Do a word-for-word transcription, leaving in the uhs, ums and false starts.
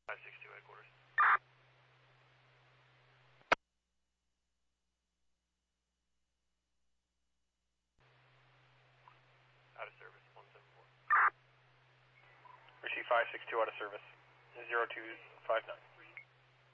five six two headquarters. Out of service, one seven four. Receive five six two out of service, zero two five nine.